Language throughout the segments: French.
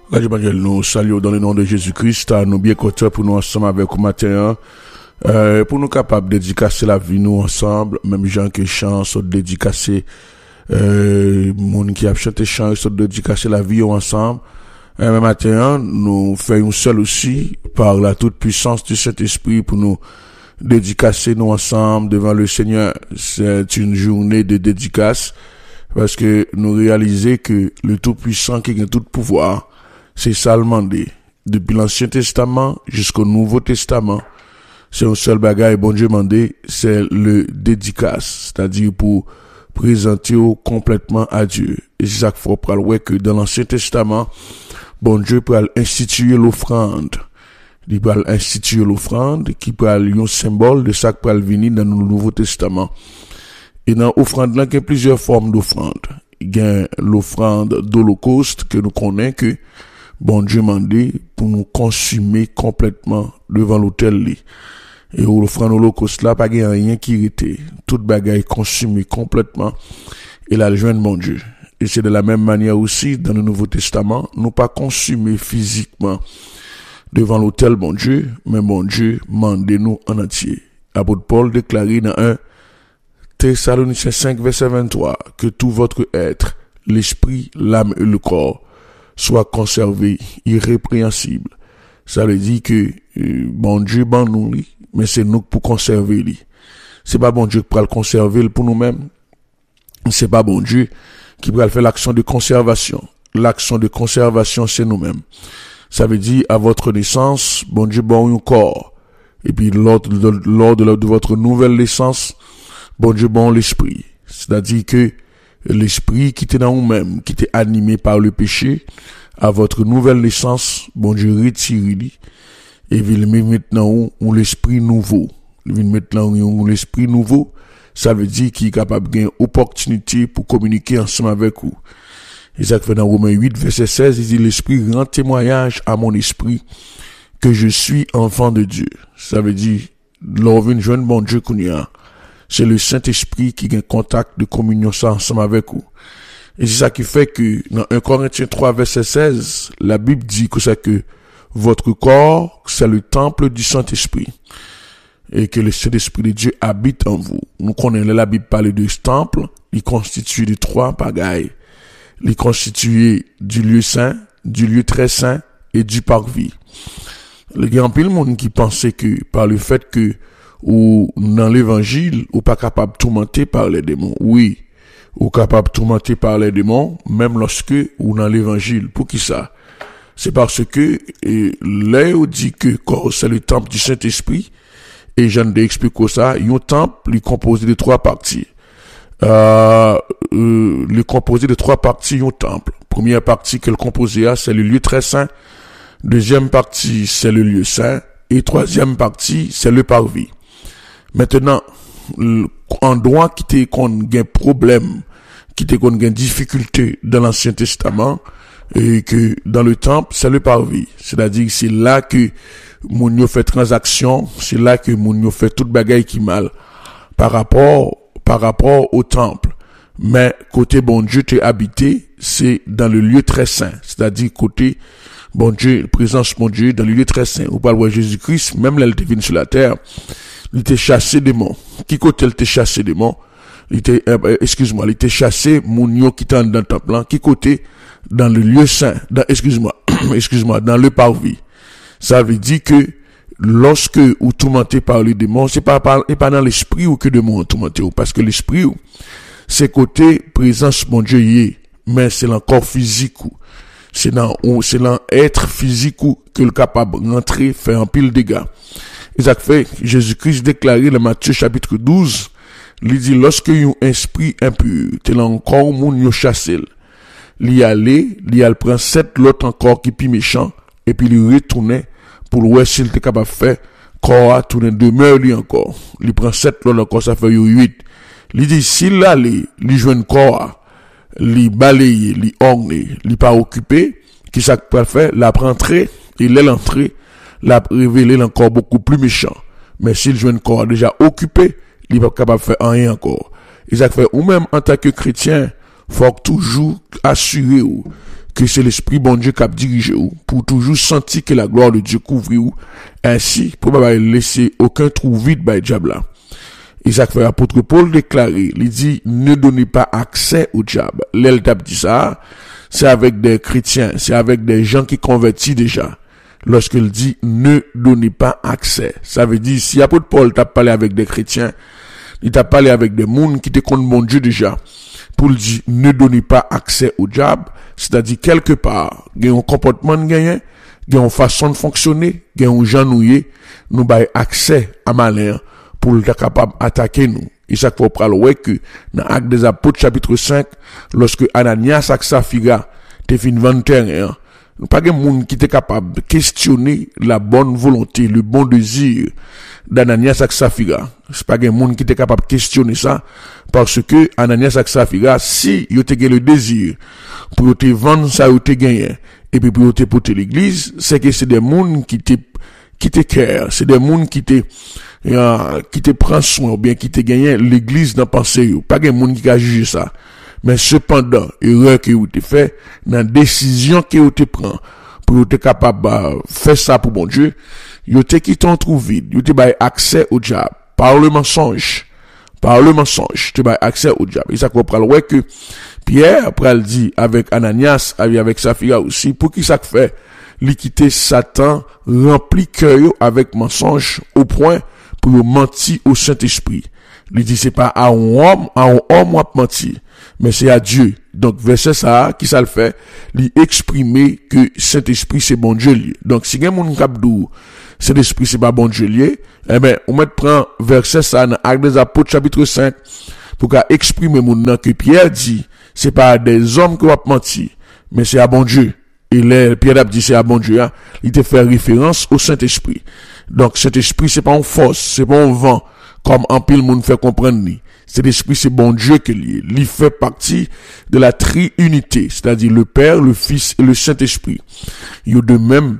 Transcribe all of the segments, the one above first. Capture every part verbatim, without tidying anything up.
Radio Manuel, nous saluons dans le nom de Jésus-Christ, nous bien contents pour nous ensemble avec vous matin, euh, pour nous capables de dédicacer la vie nous ensemble, même gens qui chantent, de dédicacer, euh, monde qui a chanté chant, de dédicacer la vie ensemble. Euh, même matin, nous faisons seul aussi, par la toute puissance du Saint-Esprit, pour nous dédicacer nous ensemble devant le Seigneur. C'est une journée de dédicace, parce que nous réalisons que le Tout-Puissant qui a tout pouvoir, c'est ça le mandé. Depuis l'Ancien Testament jusqu'au Nouveau Testament, c'est un seul bagage, bon Dieu mandé, c'est le dédicace, c'est-à-dire pour présenter complètement à Dieu. Et c'est ça qu'il faut parler que dans l'Ancien Testament, bon Dieu peut instituer l'offrande. Il peut instituer l'offrande qui peut être un symbole de ça qui peut venir dans le Nouveau Testament. Et dans l'offrande, là, il y a plusieurs formes d'offrande. Il y a l'offrande d'Holocauste que nous connaissons que bon Dieu mandé pour nous consumer complètement devant l'autel. Et l'offrande Holocauste là, pas de rien qui était. Toute bagaille consumée complètement. Et là, le joindre mon Dieu. Et c'est de la même manière aussi dans le Nouveau Testament, nous pas consumés physiquement devant l'autel bon Dieu, mais bon Dieu mandé nous en entier. Apôtre Paul déclaré dans un Thessaloniciens cinq, verset vingt-trois, que tout votre être, l'esprit, l'âme et le corps, soit conservé irrépréhensible. Ça veut dire que euh, bon Dieu ban nous, mais c'est nous pour conserver lui. C'est pas bon Dieu qui peut le conserver pour nous-mêmes. C'est pas bon Dieu qui peut faire l'action de conservation. L'action de conservation, c'est nous-mêmes. Ça veut dire, à votre naissance, bon Dieu bon un corps. Et puis, lors de, lors de, de votre nouvelle naissance, bon Dieu bon l'esprit. C'est-à-dire que l'esprit qui était dans vous-même, qui était animé par le péché, à votre nouvelle naissance, bon Dieu retire lui. Et il met maintenant un l'esprit nouveau. Il met maintenant un l'esprit nouveau. Ça veut dire qu'il est capable de gagner opportunité pour communiquer ensemble avec vous. Et ça fait dans Romains huit, verset seize, il dit, l'esprit rend témoignage à mon esprit que je suis enfant de Dieu. Ça veut dire, l'on veut une jeune bon Dieu qu'on y a. C'est le Saint-Esprit qui a contact de communion ça ensemble avec vous. Et c'est ça qui fait que, dans un Corinthiens trois, verset seize, la Bible dit que c'est que votre corps, c'est le temple du Saint-Esprit. Et que le Saint-Esprit de Dieu habite en vous. Nous connaissons la Bible parle de ce temple, il est constitué de trois pagailles. Il est constitué du lieu saint, du lieu très saint et du parvis. Il y a un peu de monde qui pensait que, par le fait que, ou dans l'évangile, ou pas capable de tourmenter par les démons. Oui, ou capable de tourmenter par les démons, même lorsque, ou dans l'évangile. Pour qui ça? C'est parce que, et, là, on dit que, quand c'est le temple du Saint-Esprit, et j'en ai expliqué ça, un temple, il est composé de trois parties. Euh, euh, il est composé de trois parties, un temple. Première partie qu'elle composait, c'est le lieu très saint. Deuxième partie, c'est le lieu saint. Et troisième partie, c'est le parvis. Maintenant, en droit qui était qu'on a un problème, qui était qu'on a une difficulté dans l'Ancien Testament, et que dans le temple, c'est le parvis. C'est-à-dire que c'est là que moun yo fait transaction, c'est là que moun yo fait toute bagaille qui mal par rapport par rapport au temple. Mais côté bon Dieu t'es habité, c'est dans le lieu très saint, c'est-à-dire côté bon Dieu, présence bon Dieu dans le lieu très saint. Ou pas le Jésus-Christ, même là il était venu sur la terre, il était chassé des démons. Qui côté il était chassé des démons? Il était euh, excuse-moi, il était chassé moun yo qui était dans le temple, hein? Qui côté dans le lieu saint, dans excuse-moi, excuse-moi, dans le parvis. Ça veut dire que lorsque vous tourmentez par les démons, c'est pas par, et pas dans l'esprit ou que démons tourmentés, parce que l'esprit, c'est côté présence mon Dieu y est, mais c'est l'encore physique ou, c'est dans, c'est dans être physique ou que le capable rentrer, faire un pile dégâts. Et ça fait, Jésus-Christ déclaré dans Matthieu chapitre douze, il dit, lorsque un esprit impur, t'es encore moun yo chassé, l'y aller, l'y aller prend sept l'autre encore qui pi méchant, et puis il retournait pour voir s'il était capable de faire corps à tourner demeure lui encore. Il prend sept l'autre encore, ça fait huit. Il dit, s'il allait, il joue un corps, il balaye, il orne, il pas occupé, qui ça peut faire, la rentrer, il est l'entrée, la révéler encore beaucoup plus méchant. Mais s'il joue un corps déjà occupé, il pas capable de faire rien encore. Et ça fait, ou même en tant que chrétien, faut toujours assurer que c'est l'esprit bon Dieu qui a dirigé ou, pour toujours sentir que la gloire de Dieu couvre ou, ainsi, pour pas laisser aucun trou vide by diable là. Et ça fait l'apôtre Paul déclarer, il dit, ne donnez pas accès au diable. L'elle t'a dit ça, c'est avec des chrétiens, c'est avec des gens qui convertis déjà. Lorsqu'il dit, ne donnez pas accès. Ça veut dire, si l'apôtre Paul t'a parlé avec des chrétiens, il t'a parlé avec des gens qui te connaissent mon Dieu déjà, pour le dire, ne donnez pas accès au diable, c'est-à-dire quelque part, il y a un comportement de gagner, il y a une façon de fonctionner, il y a un genouillé, nous avons accès à malin, pour être capable d'attaquer nous. Et ça faut prendre ouais que dans Actes des Apôtres chapitre cinq, lorsque Ananias et Saphira te fin vendre terrain, nous pas de monde qui était capable de questionner la bonne volonté, le bon désir d'Ananias et Saphira. C'est pas de monde qui était capable de questionner ça parce que Ananias et Saphira, si ils ont le désir pour te vendre ça, ils ont gagné et puis pour te porter l'église, c'est que c'est des monde qui te qui te care, c'est des monde qui te euh, qui te prend soin ou bien qui te gagne l'église dans pensée, pas de monde qui a jugé ça. Mais cependant, erreur que vous te fait, dans décision que vous te prend, pour être capable de faire ça pour bon Dieu, vous te quitté un trou vide, vous te bail accès au diable, par le mensonge, par le mensonge, tu bail accès au diable. Et ça comprend ouais que Pierre, après il dit, avec Ananias, avec Saphira aussi, pour qui ça fait, l'équité Satan remplit cœur avec mensonge au point pour mentir au Saint-Esprit. Il dit c'est pas à un homme, à un homme ou mentir, mais c'est à Dieu. Donc verset ça qui ça le fait, lui exprimer que Saint-Esprit c'est bon Dieu lié. Donc si quelqu'un moun k'ap dou Saint-Esprit c'est pas bon Dieu lié, eh ben on met prend verset ça dans Actes des Apôtres chapitre cinq pour qu'a exprimer moun nan que Pierre dit c'est pas à des hommes que va mentir, mais c'est à bon Dieu. Et là, Pierre a dit c'est à bon Dieu, hein, il te fait référence au Saint-Esprit. Donc Saint-Esprit c'est pas une force, c'est pas un vent comme en pile monde fait comprendre ni. Cet esprit c'est bon Dieu qui lié, il fait partie de la triunité, c'est-à-dire le Père, le Fils et le Saint-Esprit. Ils ont de même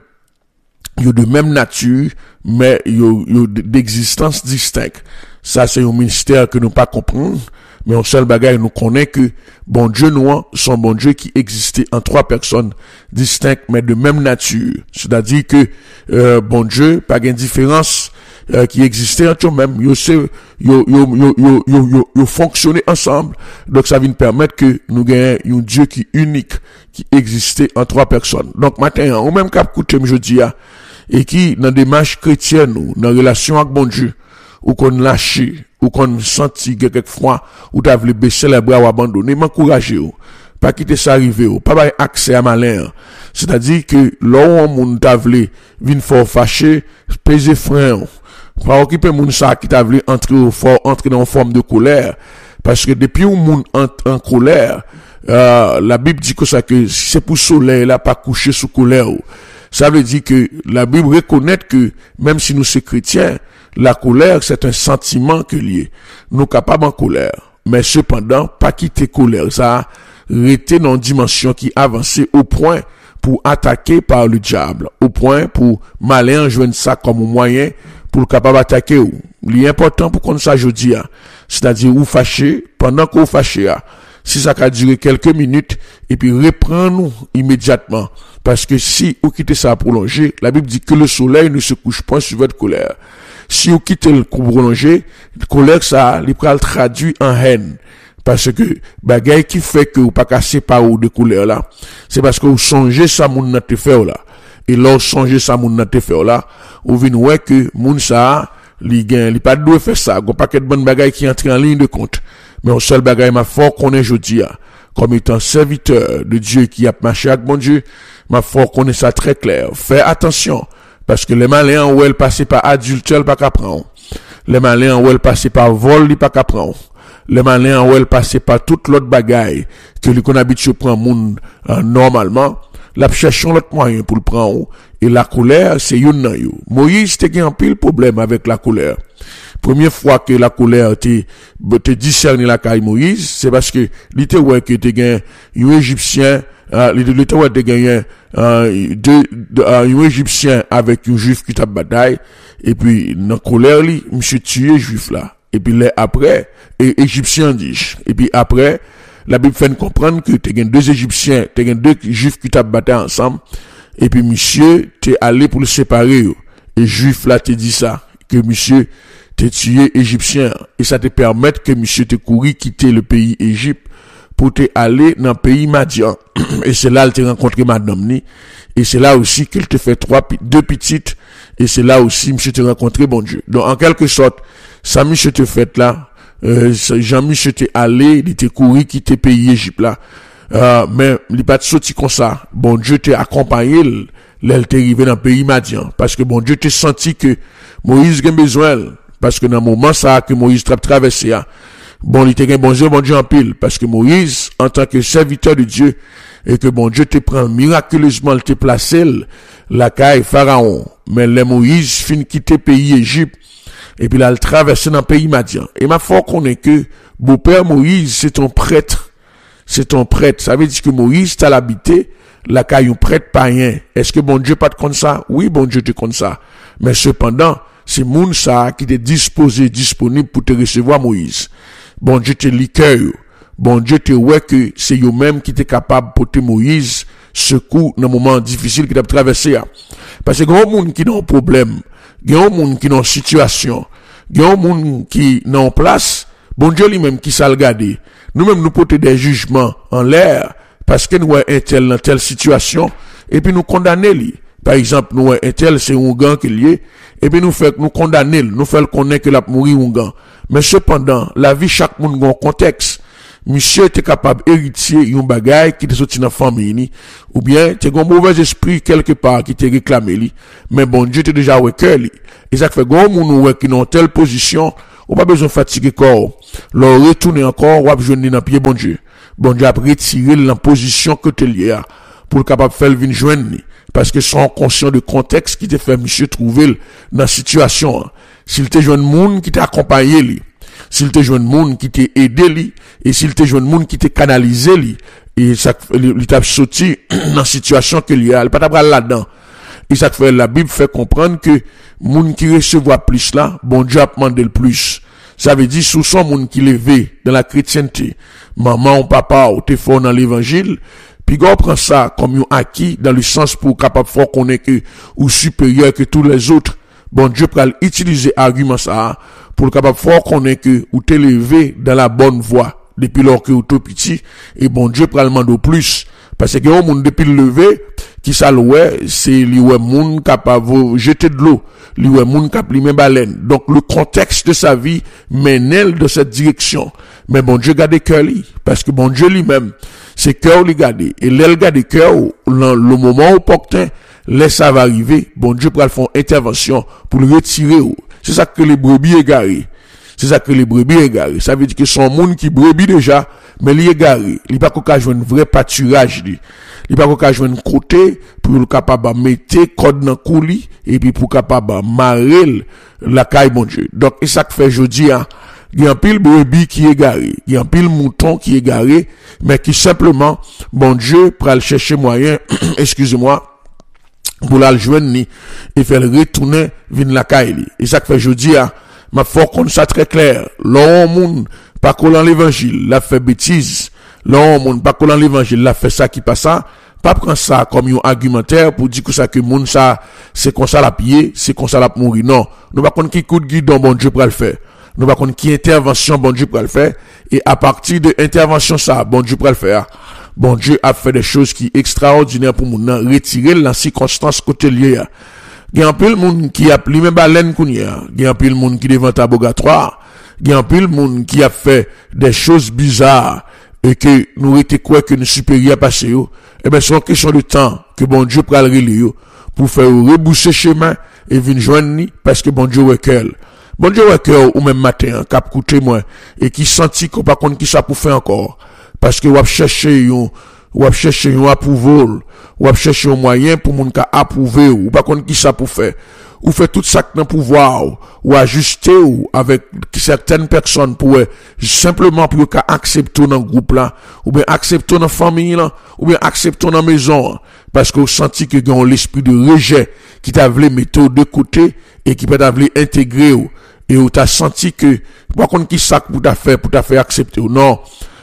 ils ont de même nature, mais ils ont, ils ont d'existence distincte. Ça c'est un mystère que nous pas comprendre, mais on seul bagage nous connaît que bon Dieu nous sont bon Dieu qui existait en trois personnes distinctes mais de même nature. C'est-à-dire que euh, bon Dieu pas de différence euh, qui existait entre eux-mêmes, ils yo yo yo yo yo yo yo fonctionner ensemble. Donc ça vient permettre que nous gagnons un Dieu qui est unique qui existait en trois personnes. Donc matin on même cap écouter jeudi a et qui dans démarche chrétienne ou dans relation avec bon Dieu ou qu'on lâche ou qu'on senti quelquefois ou t'as voulu baisser les bras ou abandonner, m'encourager ou pas quitter ça arriver ou pas avoir accès à malin. C'est-à-dire que là où moun t'a voulu vinn fort fâché, peser frein, pas occuper moun ça qui t'a voulu entrer au fort, entrer dans une forme de colère parce que depuis où moun entre en colère, euh, la Bible dit que ça que c'est pour soleil là pas coucher sous colère. Ça veut dire que la Bible reconnaît que même si nous sommes chrétiens, la colère, c'est un sentiment que lié. Nous capables en colère. Mais cependant, pas quitter colère. Ça, rester dans une dimension qui avance au point pour attaquer par le diable. Au point pour malin joindre ça comme moyen pour le capable attaquer ou. L'important pour qu'on ça jeudi, c'est-à-dire ou fâché, pendant qu'on fâché, si ça a duré quelques minutes, et puis reprends-nous immédiatement. Parce que si vous quittez ça à prolonger, la Bible dit que le soleil ne se couche pas sur votre colère. Si vous quittez le prolonger, la colère, ça, il peut le traduire en haine. Parce que, bagay qui fait que vous pas casser par ou de colère là, c'est parce que vous songez ça moun nan te fait là. Et là, vous songez ça moun nan te fait là, vous venez ouais que moun ça, li gen, li pas de faire ça, gon paquet de bonne bagay qui entre en ligne de compte. Mais au seul bagay ma fort qu'on est jodi a, comme étant serviteur de Dieu qui a marché avec bon Dieu, ma fort qu'on est ça très clair. Fais attention. Parce que les malins où elle passent par adultère, pas qu'à prendre. Les malins où elle passent par vol, ils pas qu'à prendre. Les malins où elle passent par toute l'autre bagaille que les qu'on habitué prendre monde euh, normalement, la cherchons l'autre moyen pour le prendre. Et la colère, c'est une nan yo. Moïse te un pile problème avec la colère. Première fois que la colère te te discerné la caille Moïse, c'est parce que il était ouais que te gagne un Égyptien, euh, il était ouais te gagne euh, deux un Égyptien avec un Juif qui t'a bataille et puis dans colère li, monsieur tué Juif là. Et puis là après, et Égyptien dit et puis après la Bible fait nous comprendre que t'es deux Égyptiens, t'es deux Juifs qui t'a battu ensemble, et puis monsieur, t'es allé pour le séparer, et Juif là te dit ça, que monsieur, t'es tué Égyptien, et ça te permet que monsieur te couru quitter le pays Égypte, pour te aller dans le pays Madian. Et c'est là que tu rencontré madame ni. Et c'est là aussi qu'il te fait trois, deux petites. Et c'est là aussi, monsieur te rencontré bon Dieu. Donc, en quelque sorte, ça, monsieur te fait là, euh, Jean-Michel te allé, il te couru quitter le pays Égypte là. Euh, mais, il pas sorti comme ça. Bon Dieu t'a accompagné, l'elle t'est arrivé dans le pays Madian. Parce que bon Dieu t'a senti que Moïse a besoin. Parce que dans le moment ça, que Moïse t'a traversé, bon, il était bon Dieu, bon Dieu en pile, parce que Moïse, en tant que serviteur de Dieu, et que bon Dieu te prend miraculeusement, te placé, la caille Pharaon. Mais les Moïse fin quitter pays Égypte, et puis là, il traversé dans le pays Madian. Et ma foi qu'on est que, beau-père Moïse, c'est ton prêtre. C'est ton prêtre. Ça veut dire que Moïse, t'as l'habité, la caille un prêtre païen. Est-ce que bon Dieu pas te compte ça? Oui, bon Dieu te compte ça. Mais cependant, c'est moun ça qui t'est disposé, disponible pour te recevoir Moïse. Bon Dieu te liqueur. Bon Dieu te ouais que c'est eux même qui t'est capable de porter Moïse secours dans un moment difficile qui t'a traversé. Parce que grand monde qui n'a un problème, grand monde qui n'a une situation, grand monde qui n'a en place, bon Dieu lui-même qui s'est regardé. Nous-mêmes nous porter des jugements en l'air parce que nous avons un tel dans telle situation et puis nous condamner lui. Par exemple, nous un tel c'est un gant qui lié et puis nous fait nous condamner, nous fait connaître que l'a mourir un gant. Mais cependant, la vie chaque monde a un contexte. Monsieur était capable d'héritier un bagage qui était sorti dans la famille, ou bien, tu as un mauvais esprit quelque part qui t'est réclamé, mais bon Dieu t'es déjà ouais cœur, et ça fait grand monde ouais qui dans telle position, ou pas besoin de fatiguer corps, leur retourner encore, ou à joindre dans pied bon Dieu. Bon Dieu a retiré la position que tu lié, pour le capable de faire venir joindre, parce que sont conscients du contexte qui te fait monsieur trouver dans la situation. S'il te joint monde qui t'a accompagné, lui, s'il te joint monde qui t'a aidé, lui, et s'il te joint monde qui t'a canalisé, lui, et ça, il t'a sorti dans la situation qu'il y a, il pas t'avoir là-dedans. Et ça fait, la Bible fait comprendre que, monde qui recevra plus là, bon Dieu a demandé le plus. Ça veut dire, sous son monde qui levé dans la chrétienté, maman ou papa ou t'es fort dans l'évangile, puis on prend ça comme un acquis dans le sens pour capable de faire connaître que, ou supérieur que tous les autres. Bon Dieu peut utiliser argument ça pour le capable faire connaître que ou t'élever dans la bonne voie depuis lors que ou tout petit et bon Dieu peut le demander plus parce que au monde depuis le lever qui ça ouais c'est lui ouais monde capable jeter de l'eau lui ouais monde capable lui même baleine donc le contexte de sa vie mène elle de cette direction mais bon Dieu garde cœur lui parce que bon Dieu lui-même c'est cœur lui garde et l'aile garde cœur le moment opportun laisse ça va arriver, bon Dieu pourra faire une intervention pour le retirer. C'est ça que les brebis égarés. C'est ça que les brebis égarés. Ça veut dire que son monde qui brebis déjà, mais il est égaré. Il pas qu'à jouer un vrai pâturage. Il pas qu'à jouer un côté pour le capable de mettre code dans coulis et puis pour capable de marrer la caille bon Dieu. Donc, c'est ça que fait jeudi, hein. Il y a un pile brebis qui est égaré. Il y a un pile mouton qui est égaré, mais qui simplement, bon Dieu, pour aller chercher moyen, excusez-moi, pour la joindre et faire retourner vin la caille et ça que fait jeudi a m'a fort comme ça très clair l'homme monde pas collant l'évangile l'a fait bêtise l'homme monde pas collant l'évangile l'a fait ça qui passe ça pas prendre ça comme un argumentaire pour dire que ça que monde ça c'est comme ça la pied c'est comme ça la mourir non nous pas connait qui coup de guidon bon Dieu pour le faire nous pas connait qui intervention bon Dieu pour le faire et à partir de intervention ça bon Dieu pour le faire. Bon Dieu a fait des choses qui extraordinaires pour nous retirer la circonstance côté lié. Il y a un peu le monde qui a pris même baleine kounia. Il y a un peu le monde qui devant abogatoire. Il y a un peu le monde qui a fait des choses bizarres et que nous était quoi que nous supérieurs passé yo. Eh ben c'est une question de temps que bon Dieu pral relire pour faire rebousser chemin et venir joindre parce que bon Dieu ouais cœur. Bon Dieu ouais cœur ou même matin cap coûter moi et qui senti qu'on pas connait qui ça pour faire encore. Parce que vous cherchez un, vous cherchez un approval, vous cherchez un moyen pour moun ka approuver ou pas connait qui ça pour faire. Ou fait tout ça dans pouvoir ou ajuster ou avec certaines personnes pour simplement pour ka accepter dans groupe là ou bien accepter dans famille là ou bien accepter dans maison parce que vous senti que vous avez l'esprit de rejet qui t'a voulu mettre de côté et qui peut t'a voulu intégrer ou et où t'as senti que pas connait qui ça pour t'a faire pour t'a faire accepter ou non.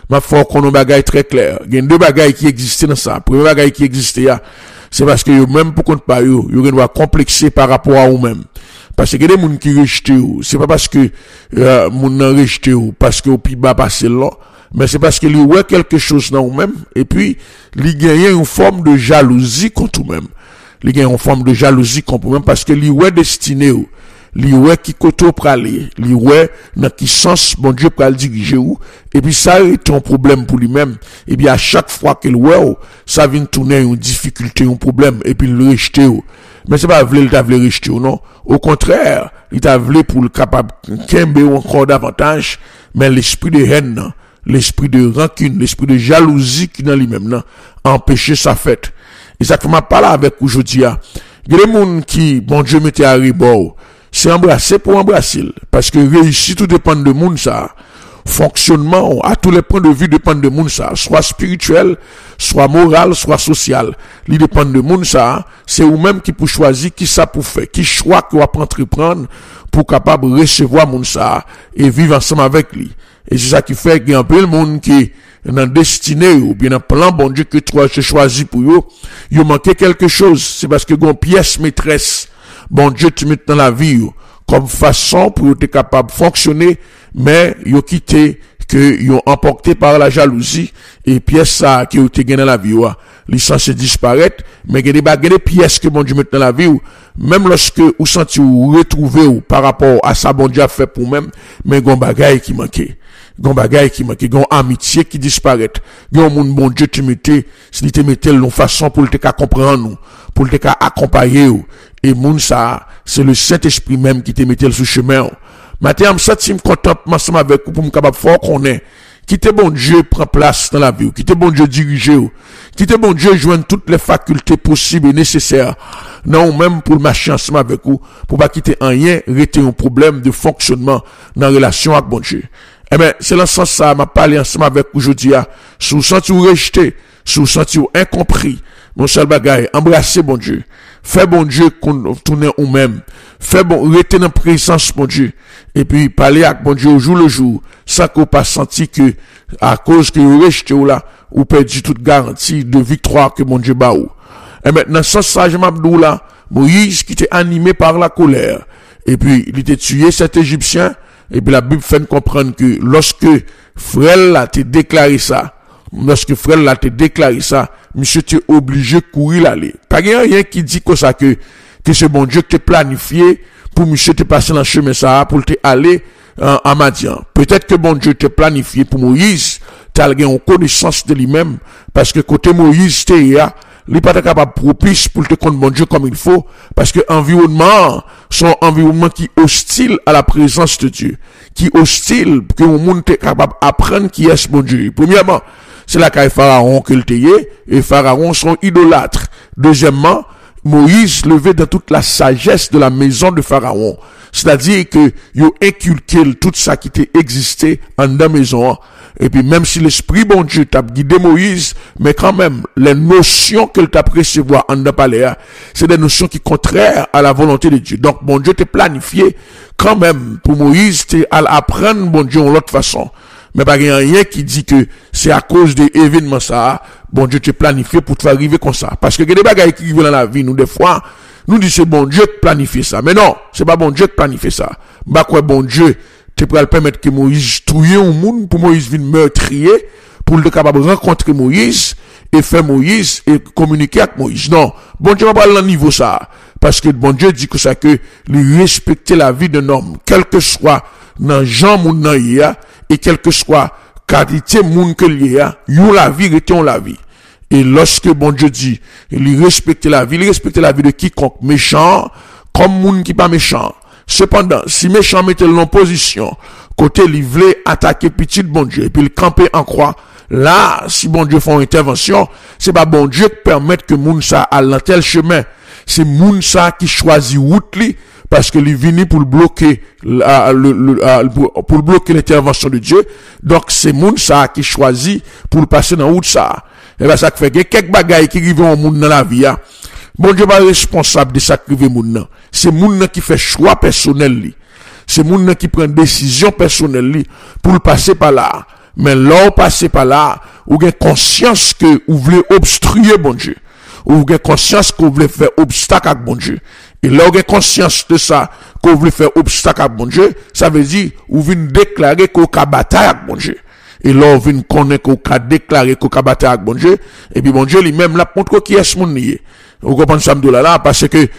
Ma faut qu'on ait bagay très clair. Il y a deux bagailles qui existent dans ça. Premier bagay qui existe là, c'est parce que yo même pour compte pas yo, yo doit complexer par rapport à vous-même. Parce que des gens qui rejetent ou, c'est pas parce que euh, moun nan rejeté ou parce que au pi bas passer là, mais c'est parce que lui ouais quelque chose dans vous-même et puis lui gagne une forme de jalousie contre vous-même. Lui gagne une forme de jalousie contre vous-même parce que lui ouais destiné ou, lui ouais qui côté praler, lui ouais dans qui sens bon Dieu pral diriger ou et puis ça est un problème pour lui-même et puis à chaque fois qu'il ouais ou, ça vient tourner une difficulté, un problème et puis le rejeter ou. Mais c'est pas vle il t'a vle rejeter ou non. Au contraire, il t'a vle pour le capable kembe ou encore davantage, mais l'esprit de haine, l'esprit de rancune, l'esprit de jalousie qui dans lui-même, non, empêcher sa fête. Et ça fait ma parler avec aujourd'hui, il y a des gens qui, bon Dieu, mettait à rebord, c'est embrasser pour embrasser, parce que réussite tout dépend de monde ça. Fonctionnement à tous les points de vue dépend de monde ça, soit spirituel, soit moral, soit social. Il dépend de monde ça, c'est vous-même qui pour choisir qui ça pour faire, qui choix que vous entreprendre pour capable recevoir monde ça et vivre ensemble avec lui. Et c'est ça qui fait qu'il y a un peu le monde qui dans destinée ou bien dans plan bon Dieu que toi tu choisi pour eux, il manquait quelque chose, c'est parce que gon pièce maîtresse bon Dieu tu mets dans la vie comme façon pour être capable de fonctionner, mais yo quitté que yo emporté par la jalousie et pièces ça qui ont été gagné dans la vie wa li censé disparaître, mais il y a des bagages des pièces que bon Dieu met dans la vie ou même lorsque ou senti ou retrouver ou par rapport à ça bon Dieu a fait pour même, mais gon bagaille qui manquait. Gon bagaille qui manquait, gon amitié qui disparaît. Gon moun bon Dieu te mettait, si te mettait l'on façon pour le te comprendre nous, pour le te accompagner ou. Et moun ça, c'est le Saint-Esprit même qui te mettait sur chemin. Matin, me senti content ensemble avec vous pour me capable fort qu'on est. Quittez bon Dieu prend place dans la vie, quittez bon Dieu diriger, quittez bon Dieu joindre toutes les facultés possibles et nécessaires. Non, même pour marcher ensemble avec vous, pour pas quitter un rien, rester un problème de fonctionnement dans la relation avec bon Dieu. Eh ben, c'est dans ce sens ça, m'a parlé ensemble avec aujourd'hui, si vous sentez vous rejeté, si vous sentez vous incompris, mon seul bagage, embrassez bon Dieu. Fais bon Dieu qu'on tourne ou même. Fais bon, restez dans présence bon Dieu. Et puis, parler avec bon Dieu au jour le jour, sans qu'on pas senti que, à cause que vous rejetez ou là, ou perdu toute garantie de victoire que bon Dieu bat ou. Et maintenant, sans ça, je m'abdou là, Moïse qui était animé par la colère. Et puis, il était tué cet Égyptien. Et puis la Bible fait comprendre que lorsque frère là t'a déclaré ça, lorsque frère là t'a déclaré ça, monsieur t'es obligé de courir l'aller. Pas rien qui dit que ça que que c'est bon Dieu qui t'a planifié pour monsieur te passer dans le chemin ça pour te aller en, en Madian. Peut-être que bon Dieu t'a planifié pour Moïse, t'as une connaissance de lui-même parce que côté Moïse t'es là, il n'est pas capable propice pour te connaître bon Dieu comme il faut, parce que l'environnement, son environnement qui est hostile à la présence de Dieu, qui est hostile, que le monde est capable d'apprendre qui est ce bon Dieu. Premièrement, c'est la caille Pharaon qu'il était, et Pharaon sont idolâtres. Deuxièmement, Moïse levait dans toute la sagesse de la maison de Pharaon. C'est-à-dire que, il a inculqué tout ça qui était existé en la maison. Et puis, même si l'esprit bon Dieu t'a guidé Moïse, mais quand même, les notions qu'il t'a recevoir en la palais, c'est des notions qui sont contraires à la volonté de Dieu. Donc, bon Dieu t'a planifié, quand même, pour Moïse, t'es à apprendre bon Dieu en l'autre façon. Mais pas rien qui dit que c'est à cause des événements ça, bon Dieu t'a planifié pour te faire arriver comme ça. Parce que il y a des bagages qui vivent dans la vie, nous, des fois, nous disons c'est bon Dieu qui planifie ça. Mais non, c'est pas bon Dieu qui planifie ça. Bah quoi, bon Dieu, tu peux le permettre que Moïse touille un monde pour Moïse vienne meurtrier, pour le capable de rencontrer Moïse, et faire Moïse, et communiquer avec Moïse. Non. Bon Dieu va pas dans le niveau ça. Parce que bon Dieu dit que ça que, lui respecter la vie d'un homme, quel que soit, dans Jean moun nan yé, et quel que soit, qualité moun que lié, yon la vie, retion la vie. Et lorsque bon Dieu dit, il respecte la vie, il respecte la vie de quiconque méchant, comme moun qui pas méchant. Cependant, si méchant mettait en position, côté il voulait attaquer petit bon Dieu, et puis il campait en croix, là, si bon Dieu fait une intervention, c'est pas bon Dieu qui permet que moun ça aille dans tel chemin. C'est moun ça qui choisit route li, parce que il vient pour le bloquer, la, le, le, la, pour bloquer l'intervention de Dieu. Donc, c'est moun ça qui choisit pour le passer dans route ça. Et ben, ça fait que quelques bagailles qui arrivent au monde dans la vie, hein. Bon Dieu pas responsable de ça qui arrive au monde. C'est moun qui fait choix personnel li. C'est moun qui prend décision personnelle li pour le passer par là. Mais là, passez par là, ou avez conscience que vous voulez obstruer bon Dieu. Ou vous avez conscience que vous voulez faire obstacle à bon Dieu. Et là, vous avez conscience de ça, que vous voulez faire obstacle à bon Dieu, ça veut dire, vous venez déclarer que vous avez bataille avec bon Dieu. Et là, vous venez connaître que vous avez déclaré que vous avez bataille avec bon Dieu. Et puis bon Dieu lui-même, là, montre qui est ce monde lié. Vous comprenez ça, là, là, parce que,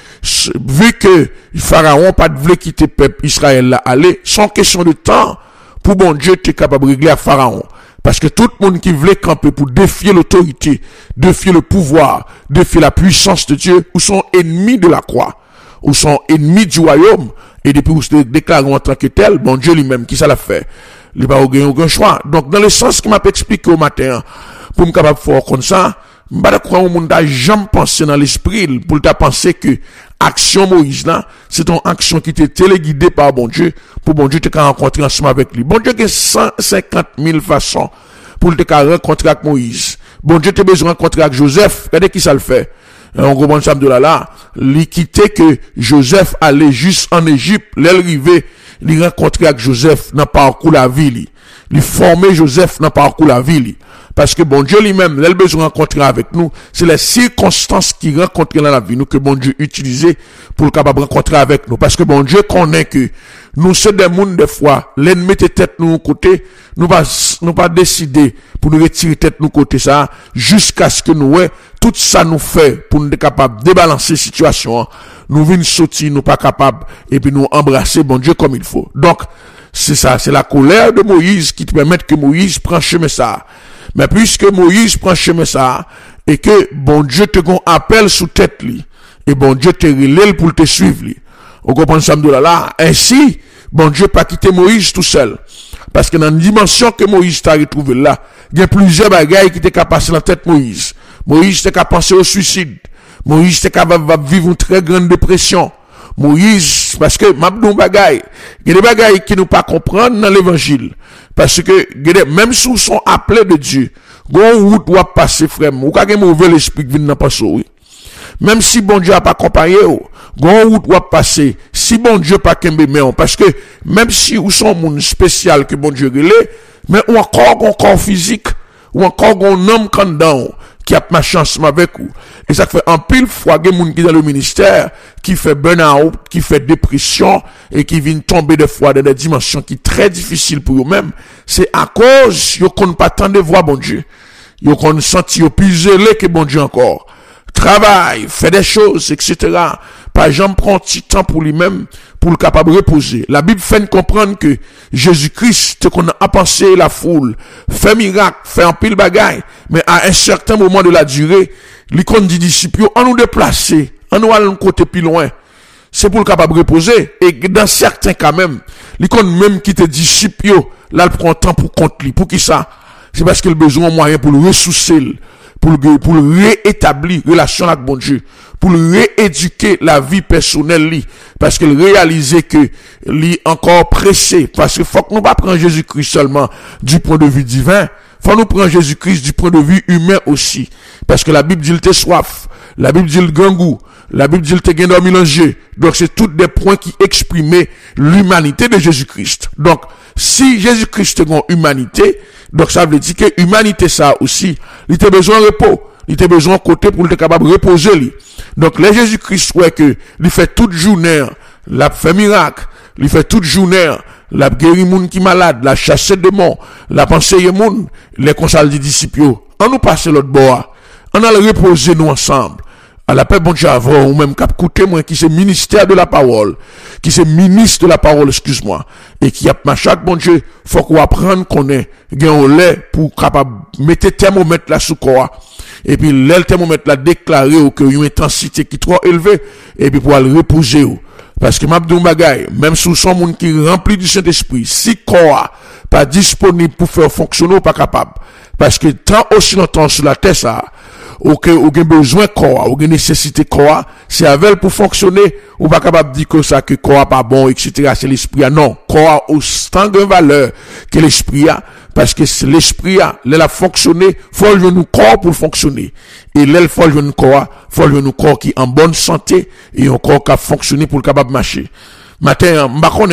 vu que Pharaon pas de voulu quitter le peuple Israël là, aller, sans question de temps, pour bon Dieu, tu es capable de régler à Pharaon. Parce que tout le monde qui voulait camper pour défier l'autorité, défier le pouvoir, défier la puissance de Dieu, ou sont ennemis de la croix, ou sont ennemis du royaume, et depuis où se déclarent en tant que tel, bon Dieu lui-même, qui ça l'a fait? Il n'a pas eu aucun choix. Donc, dans le sens qu'il m'a expliqué au matin, pour me capable de faire comme ça, je ne sais pas croire au monde n'a jamais pensé dans l'esprit pour te penser que action Moïse là, c'est ton action qui était téléguidée par bon Dieu, pour bon Dieu te rencontrer ensemble avec lui. Bon Dieu a cent cinquante mille façons pour te rencontrer avec Moïse. Bon Dieu te besoin de rencontrer avec Joseph. Regardez qui ça le fait. On comprend ça de là là. Il quittait que Joseph allait juste en Égypte, l'arrivé, il rencontrer avec Joseph dans parcours la ville. Il formait Joseph dans parcours la ville. Parce que bon Dieu lui-même, il a besoin de rencontrer avec nous. C'est les circonstances qui rencontrent dans la vie nous que bon Dieu utilisait pour le capable rencontrer avec nous. Parce que bon Dieu connaît que nous, c'est des mondes des fois, l'ennemi te tête nous côté, nous pas, nous pas décider pour nous retirer tête nous côté ça, jusqu'à ce que nous, ouais, tout ça nous fait pour nous être capable de débalancer la situation. Nous venons sortir, nous pas capables, et puis nous embrasser bon Dieu comme il faut. Donc, c'est ça, c'est la colère de Moïse qui te permet que Moïse prenne chemin ça. Mais puisque Moïse prend chemin ça, et que bon Dieu te gon appelle sous tête li, et bon Dieu te relève pour te suivre li. Vous comprenez ça de là là? Ainsi, bon Dieu pas quitter Moïse tout seul. Parce que dans la dimension que Moïse t'a retrouvé là, il y a plusieurs bagailles qui étaient capables de passer dans la tête Moïse. Moïse était capable de penser au suicide. Moïse était capable de vivre une très grande dépression. Moïse, parce que, m'abdou bagay, il y a des bagailles qui nous pas comprendre dans l'évangile. Parce que, même si nous sommes appelés de Dieu, gon route doit passer, frère, ou ka gen mauvais esprit qui vient dans passer, oui. Même si bon Dieu a pas accompagné, gon route doit passer, si bon Dieu pas kembe mais parce que, même si ou son monde spécial que bon Dieu relé, mais ou encore un corps physique, ou encore un homme candan, qui a ma chance avec vous. Et ça fait un pile fois des gens qui dans le ministère, qui fait burn-out, qui fait dépression, et qui viennent tomber des fois dans des dimensions qui sont très difficiles pour eux-mêmes. C'est à cause, ils ne pas tant de voir bon Dieu. Ils ont senti plus zélé que bon Dieu encore. Travaille, fait des choses, et cetera. Par exemple, prend un petit temps pour lui-même, pour le capable de reposer. La Bible fait comprendre que Jésus-Christ, qu'on a pensé la foule, fait miracle, fait un pile bagaille, mais à un certain moment de la durée, l'icône dit disciples, on nous déplacer, on nous aller un côté plus loin. C'est pour le capable de reposer. Et dans certains cas même, l'icône même qui te disciples, là, il prend temps pour compte lui. Pour qui ça? C'est parce qu'il a besoin de moyens pour le ressourcer, pour le, pour le réétablir relation avec bon Dieu, pour le rééduquer la vie personnelle li, parce qu'il réalisait que li encore pressé, parce que faut que nous pas prendre Jésus-Christ seulement du point de vue divin, faut nous prendre Jésus-Christ du point de vue humain aussi, parce que la Bible dit il te soif, la Bible dit le grand goût, la Bible dit il te gain dormi l'ange. Donc c'est tous des points qui exprimaient l'humanité de Jésus-Christ. Donc si Jésus-Christ a une humanité, donc ça veut dire que l'humanité ça aussi, il a besoin de repos, il a besoin de côté pour être capable de reposer lui. Donc les Jésus-Christ ouais que il fait toute journée, la fait miracle, il fait toute journée, la guéri moun qui malade, la chasse démon, la penser moun, les conseils des disciples, on nous passe l'autre bord, on a le reposer nous ensemble. À la paix, bon Dieu, avant, ou même cap côté moi, qui c'est ministère de la parole, qui c'est ministre de la parole, excuse-moi, et qui a ma chaque bon Dieu, faut qu'on apprenne qu'on est, gain au lait, pour capable, mettre thermomètre là sous quoi, et puis, le thermomètre là déclaré, ou que une intensité qui est trop élevée, et puis pour aller reposer, ou. Parce que m'abdou bagay, même sous son monde qui rempli du Saint-Esprit, si quoi, pas disponible pour faire fonctionner, ou pas capable. Parce que tant aussi longtemps sur la terre, ça, ou que ou gen besoin quoi, ou gen nécessité quoi, c'est avec pour fonctionner, ou pas capable de dire que ça que quoi pas bon, et cetera. C'est l'esprit non, quoi au tant de valeur que l'esprit a, parce que c'est l'esprit a, il a fonctionné, faut le nous corps pour fonctionner, et là faut le nous corps, faut le nous corps qui en bonne santé et un corps qui a fonctionné pour le capable marcher. Matin, m'ba connaît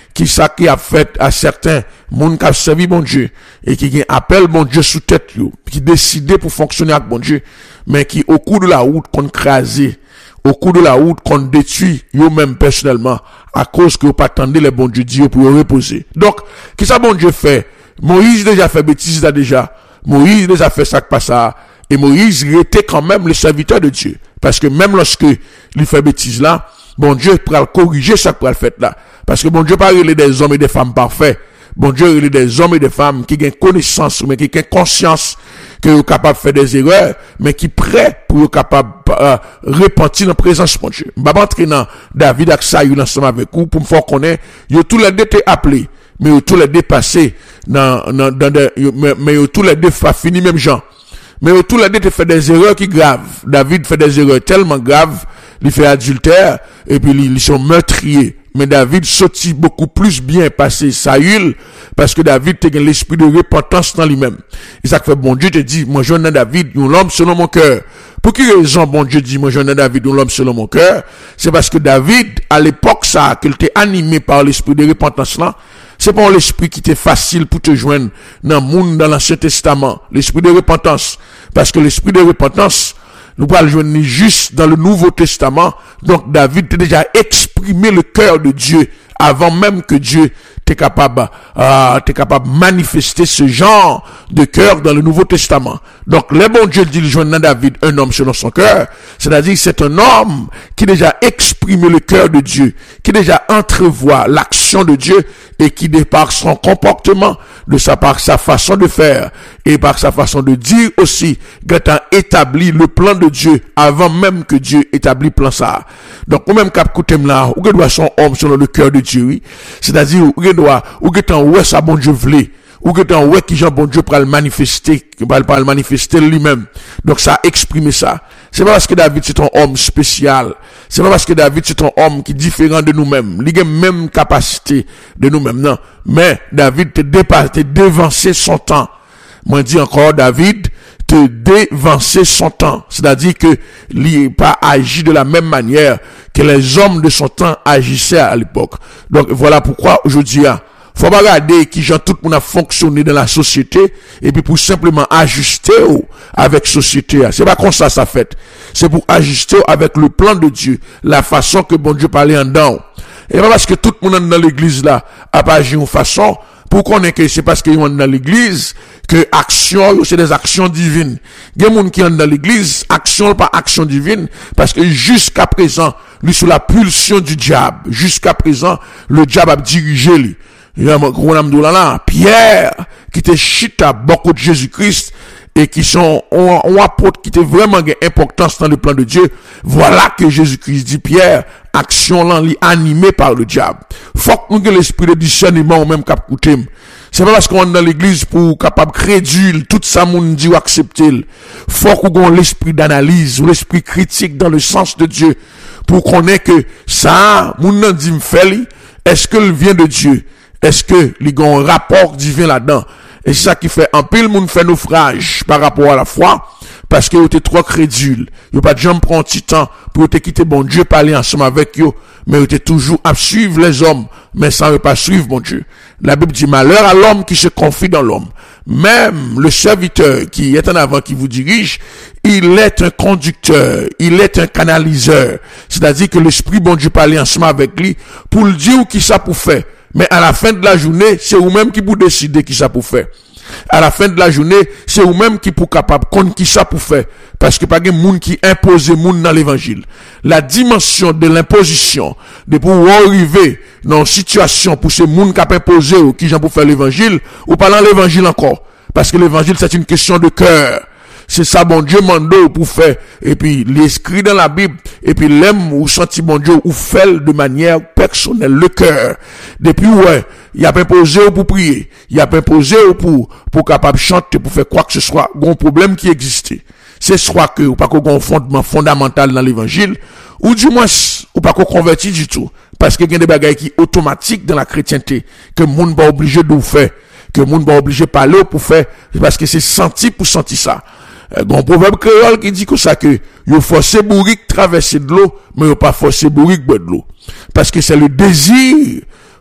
qui ça qui a fait à certains monde qui a servi bon Dieu et qui appelle bon Dieu sous tête yo, qui décidé pour fonctionner avec bon Dieu, mais qui au cours de la route qu'on crasé, au cours de la route qu'on détruit yo même personnellement à cause que vous pas attendez les bon Dieu Dieu pour reposer. Donc, qui ça bon Dieu fait? Moïse déjà fait bêtise là déjà. Moïse déjà fait ça que pas ça. Et Moïse était quand même le serviteur de Dieu. Parce que même lorsque il fait bêtise là, bon Dieu pourra corriger ça qu'il a fait là. Parce que bon Dieu pas relé des hommes et des femmes parfaits. Bon Dieu relé des hommes et des femmes qui ont connaissance, mais qui ont conscience que sont capables de faire des erreurs, mais qui sont prêts pour être capables de euh, repentir dans la présence de Dieu. Je vais entrer dans David avec ça, ensemble avec vous, pour me faire connaître, ils ont tous les deux été appelés, mais ils ont tous les deux passé dans, dans, dans des, mais, mais ils ont tous les deux fini même gens. Mais ils ont tous les deux fait des erreurs qui graves. David fait des erreurs tellement graves, il fait adultère, et puis ils sont meurtriers. Mais David sortit beaucoup plus bien passé Saül, parce que David a l'esprit de repentance dans lui-même. Et ça fait bon Dieu te dit, moi je suis David, un homme selon mon cœur. Pour quelle raison bon Dieu dit, moi je suis David, un homme selon mon cœur? C'est parce que David, à l'époque ça, qu'il était animé par l'esprit de repentance là, c'est pas l'esprit qui était facile pour te joindre dans le monde, dans l'Ancien Testament. L'esprit de repentance. Parce que l'esprit de repentance, nous pouvons le joindre juste dans le Nouveau Testament. Donc, David a déjà exprimé le cœur de Dieu avant même que Dieu t'es capable, euh, t'es capable de manifester ce genre de cœur dans le Nouveau Testament. Donc, le bon Dieu dit, joindre dans David un homme selon son cœur. C'est-à-dire, c'est un homme qui déjà exprimé le cœur de Dieu, qui déjà entrevoit l'action de Dieu et qui, de par son comportement, de sa par sa façon de faire et par sa façon de dire aussi, a établi le plan de Dieu avant même que Dieu établit le plan ça. Donc, ou même cap coutem là, ou que doit son homme selon le cœur de Dieu, oui. C'est-à-dire, ou que doit, ou que t'en ouais ça bon Dieu voulait, ou que t'en ouais qui Jean bon Dieu pour le manifester, pour le manifester lui-même. Donc, ça a exprimé ça. C'est pas parce que David c'est un homme spécial. C'est pas parce que David c'est un homme qui est différent de nous-mêmes. Il a même capacité de nous-mêmes, non. Mais, David te dépassé, te dévancé son temps. Moi, dis encore, David te dévancé son temps. C'est-à-dire que, il n'a pas agi de la même manière que les hommes de son temps agissaient à l'époque. Donc, voilà pourquoi, aujourd'hui, faut pas regarder qui genre tout le monde a fonctionné dans la société et puis pour simplement ajuster avec société. C'est pas comme ça ça fait. C'est pour ajuster avec le plan de Dieu, la façon que bon Dieu parlait en dedans. Et pas parce que tout le monde dans l'église là a pas agi en façon pour qu'on ait que c'est parce qu'ils sont dans l'église que action c'est des actions divines. Il y a des gens qui sont dans l'église, action pas action divine parce que jusqu'à présent, lui sous la pulsion du diable, jusqu'à présent, le diable a dirigé lui. Il y a un gros homme de là, Pierre, qui était chita beaucoup de Jésus-Christ, et qui sont, on, on apporte, qui était vraiment importance dans le plan de Dieu. Voilà que Jésus-Christ dit, Pierre, action là, animée par le diable. Faut que nous ayons l'esprit de discernement, ou même cap coutume. C'est pas parce qu'on est dans l'église pour capable crédule, tout ça, moun dit ou accepter. Faut qu'on ait l'esprit d'analyse, ou l'esprit critique dans le sens de Dieu, pour qu'on ait que ça, moun nan dit m'fait, est-ce que le vient de Dieu? Est-ce que il y a un rapport divin là-dedans? Et c'est ça qui fait un pile monde fait naufrage par rapport à la foi, parce que vous êtes trop crédule. Vous pas de jamais prendre un petit temps pour te quitter bon Dieu, parler ensemble avec vous, mais vous êtes toujours à suivre les hommes, mais sans pas suivre bon Dieu. La Bible dit malheur à l'homme qui se confie dans l'homme. Même le serviteur qui est en avant, qui vous dirige, il est un conducteur, il est un canaliseur. C'est-à-dire que l'esprit bon Dieu parle ensemble avec lui pour le dire qui ça pour faire. Mais à la fin de la journée, c'est vous-même qui vous décidez qui ça pour faire. À la fin de la journée, c'est vous-même qui pour capable qu'on qui ça pour faire. Parce que pas de monde qui impose monde dans l'évangile. La dimension de l'imposition, de pouvoir arriver dans une situation pour ces monde qui a imposé ou qui j'en pour faire l'évangile, ou pas dans l'évangile encore. Parce que l'évangile, c'est une question de cœur. C'est ça, bon Dieu mande pour faire. Et puis, l'esprit dans la Bible. Et puis, l'aime ou senti bon Dieu ou fait de manière personnelle, le cœur. Depuis, ouais, il a pas imposé pour prier. Il a pas imposé pour, pour capable chanter, pour faire quoi que ce soit. Un problème qui existait. C'est soit que, ou pas qu'on a un fondement fondamental dans l'évangile, ou du moins, ou pas qu'on convertit du tout. Parce qu'il y a des bagailles qui automatiques dans la chrétienté, que le monde pas obligé de faire. Que le monde pas obligé de parler pour faire, parce que c'est senti pour sentir ça. Un proverbe créole qui dit que ça que yo forcé bourrique traverser de l'eau mais yo pas forcé bourrique boire de l'eau parce que c'est le désir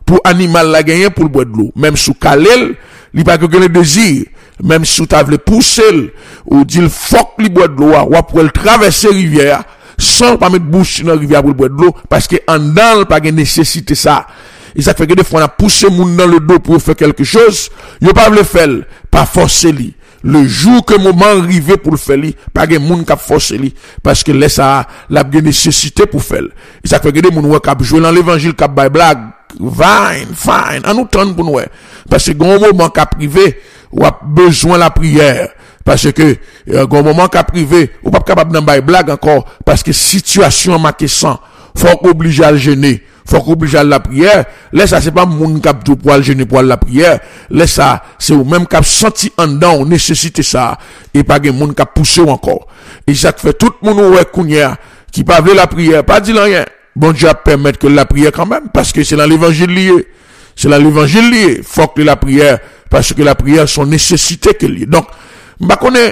pour animal la gagner pour le boire de l'eau. Même sous kalel, il pas que le désir. Même si tu veux pousser, ou dit le faut qu'il boit de l'eau, ou pour le traverser rivière, sans pas mettre bouche dans la rivière pour boire de l'eau, parce que en dedans, pas de nécessité ça. Et ça fait que des fois, on a poussé moun dans le dos pour faire quelque chose, yo pas le faire, pas forcer lui. Le jour que moment arrivé pour le faire, pas de moun qui forcer lui, parce que là, ça, la nécessité pour faire. Et ça fait que des moun qui jouer dans l'évangile, qui bay blague, fine, fine, en nous tente pour nous, parce que grand moment qui privé, ou a besoin de la prière. Parce que, euh, un moment qu'a privé, ou pas capable d'en bailler blague encore, parce que situation marqué sang, faut qu'oblige à le gêner, faut qu'oblige à la prière. Là, ça, c'est pas moun cap tout pour le gêner pour la prière. Là, ça, c'est ou même cap senti en dedans, nécessité ça, et pas de moun cap poussé encore. Et ça fait tout le monde ouais, kounya, qui pas veut la prière, pas dit rien. Bon Dieu a permettre que la prière quand même, parce que c'est dans l'évangile lié. C'est dans l'évangile lié. Faut que la prière, parce que la prière son nécessité que lié. Donc, m'ba connaît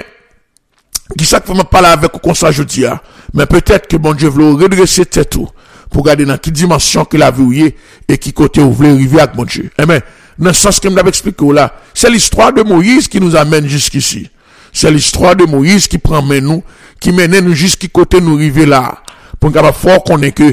qui ça que me parler avec comme ça je dis mais peut-être que bon Dieu veut redresser tête tout pour garder dans quelle dimension que la vie et qui côté vous voulez arriver avec bon Dieu. Eh ben dans le sens que me l'avait expliqué là, c'est l'histoire de Moïse qui nous amène jusqu'ici. C'est l'histoire de Moïse qui prend nous, qui mène nous jusqu'à côté nous arriver là pour capable fort connaître que